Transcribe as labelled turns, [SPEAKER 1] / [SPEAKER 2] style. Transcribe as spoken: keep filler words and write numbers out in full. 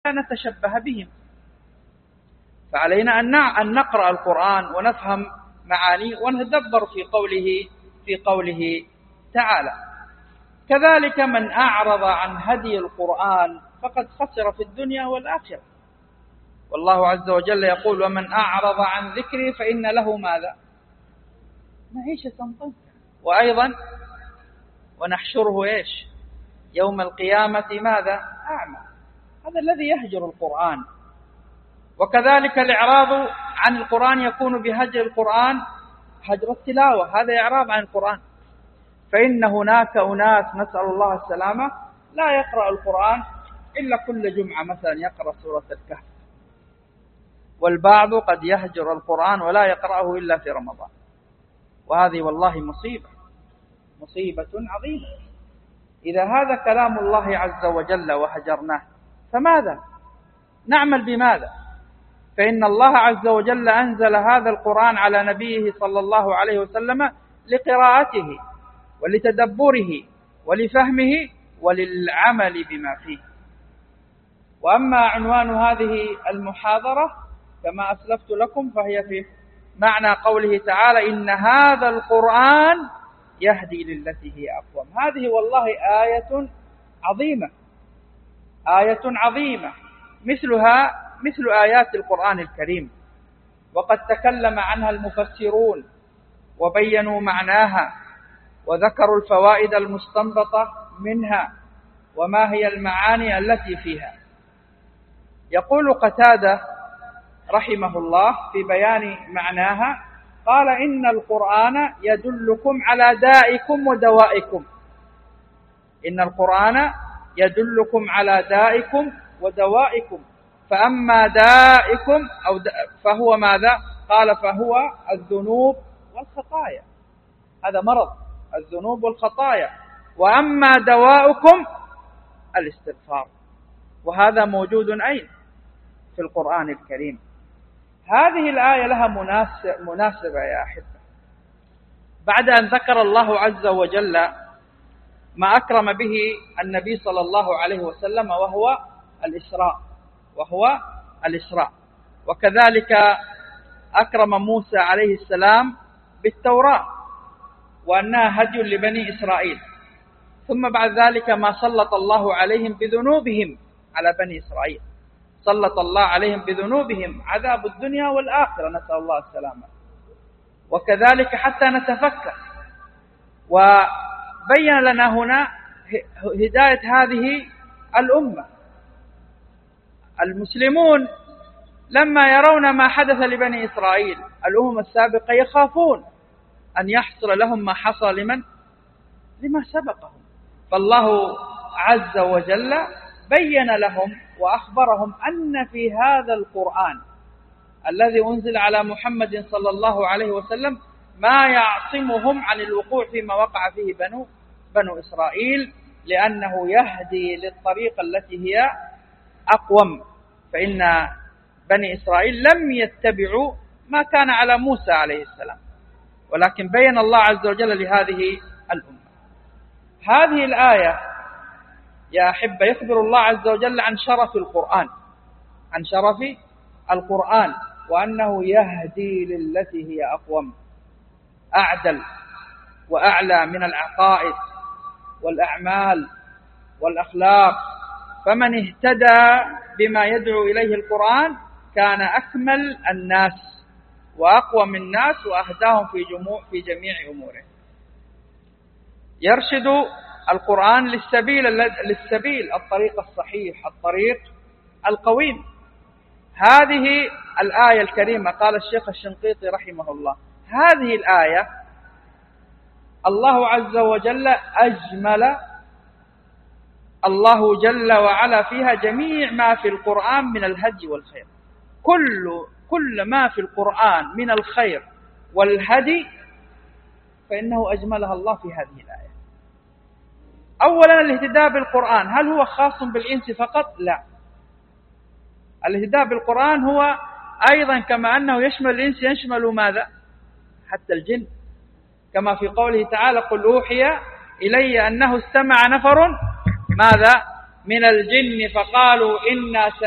[SPEAKER 1] نتشبه بهم. فعلينا أن نقرأ القرآن ونفهم معانيه ونتدبر في قوله في قوله تعالى. كذلك من أعرض عن هدي القرآن فقد خسر في الدنيا والآخرة. والله عز وجل يقول: ومن أعرض عن ذكري فإن له ماذا؟ معيشة ضنكا. وأيضا ونحشره إيش؟ يوم القيامة ماذا؟ أعمى. هذا الذي يهجر القرآن. وكذلك الإعراض عن القرآن يكون بهجر القرآن هجر التلاوة، هذا إعراض عن القرآن. فإن هناك أناس نسأل الله السلامة لا يقرأ القرآن إلا كل جمعة، مثلا يقرأ سورة الكهف، والبعض قد يهجر القرآن ولا يقرأه إلا في رمضان، وهذه والله مصيبة مصيبة عظيمة. إذا هذا كلام الله عز وجل وهجرناه فماذا؟ نعمل بماذا؟ فإن الله عز وجل أنزل هذا القرآن على نبيه صلى الله عليه وسلم لقراءته ولتدبره ولفهمه وللعمل بما فيه. وأما عنوان هذه المحاضرة كما أسلفت لكم فهي في معنى قوله تعالى: إن هذا القرآن يهدي للتي هي أقوم. هذه والله آية عظيمة، آية عظيمة مثلها مثل آيات القرآن الكريم، وقد تكلم عنها المفسرون وبينوا معناها وذكروا الفوائد المستنبطة منها وما هي المعاني التي فيها. يقول قتادة رحمه الله في بيان معناها قال: إن القرآن يدلكم على دائكم ودوائكم. إن القرآن يدلكم على دائكم ودوائكم، فأما دائكم أو فهو ماذا؟ قال: فهو الذنوب والخطايا، هذا مرض الذنوب والخطايا. وأما دواؤكم الاستغفار، وهذا موجود أين؟ في القرآن الكريم. هذه الآية لها مناسبة يا أحبة. بعد أن ذكر الله عز وجل ما أكرم به النبي صلى الله عليه وسلم وهو الإسراء وهو الإسراء وكذلك أكرم موسى عليه السلام بالتوراة وأنها هدي لبني إسرائيل، ثم بعد ذلك ما سلط الله عليهم بذنوبهم على بني إسرائيل، سلط الله عليهم بذنوبهم عذاب الدنيا والآخرة، نسأل الله السلامة. وكذلك حتى نتفكر، وبين لنا هنا هداية هذه الأمة. المسلمون لما يرون ما حدث لبني إسرائيل الأمم السابقة يخافون أن يحصل لهم ما حصل لمن؟ لما سبقهم. فالله عز وجل بين لهم وأخبرهم أن في هذا القرآن الذي أنزل على محمد صلى الله عليه وسلم ما يعصمهم عن الوقوع فيما وقع فيه بنو, بنو إسرائيل، لأنه يهدي للطريقة التي هي أقوم. فإن بني إسرائيل لم يتبعوا ما كان على موسى عليه السلام، ولكن بين الله عز وجل لهذه الأمة. هذه الآية يا أحبة يخبر الله عز وجل عن شرف القرآن، عن شرف القرآن، وأنه يهدي للتي هي أقوم، أعدل وأعلى من العقائد والأعمال والأخلاق. فمن اهتدى بما يدعو إليه القرآن كان أكمل الناس وأقوم الناس وأهداهم في جموع في جميع أموره. يرشد القرآن للسبيل للسبيل الطريق الصحيح، الطريق القويم. هذه الآية الكريمة قال الشيخ الشنقيطي رحمه الله: هذه الآية الله عز وجل أجمل الله جل وعلا فيها جميع ما في القرآن من الهدي والخير. كل كل ما في القرآن من الخير والهدي فإنه أجملها الله في هذه الآية. أولا الاهتداء بالقرآن، هل هو خاص بالإنس فقط؟ لا، الاهتداء بالقرآن هو أيضا كما أنه يشمل الإنس يشمل ماذا؟ حتى الجن، كما في قوله تعالى: قل أوحي إلي أنه استمع نفر ماذا؟ من الجن فقالوا إنا